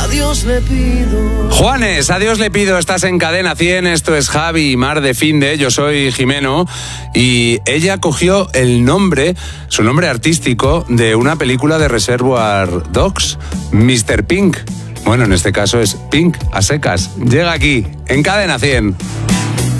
Dios le pido. Juanes, a Dios le pido, estás en Cadena 100, esto es Javi y Mar de Finde, yo soy Jimeno, y ella cogió el nombre, su nombre artístico, de una película de Reservoir Dogs, Mr. Pink. Bueno, en este caso es Pink, a secas. Llega aquí, en Cadena 100.